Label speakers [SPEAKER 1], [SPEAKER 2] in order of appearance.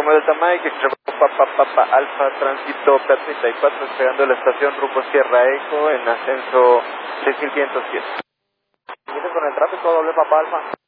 [SPEAKER 1] Romeo Delta Mike, Papa Alfa, tránsito P34, esperando la estación Grupo Sierra Eco en ascenso 6507.
[SPEAKER 2] Con el tráfico doble Papa Alfa.